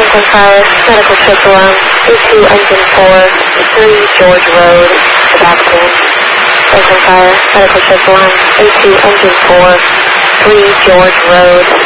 Oakland Fire, medical check alarm, A2 engine 4, 3 George Road, Sebastian. Oakland Fire, medical check alarm, A2 engine 4, 3 George Road,